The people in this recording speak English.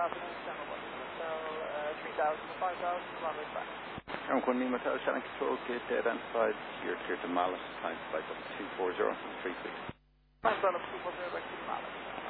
afternoon, December 1. Hotel 3000 to 5000, runway back. Ground 1 Lima Hotel, Shannon Control, gate identified. You're clear to Mallet, time flight up 240 from 36. Time flight up 240 back to Mallet.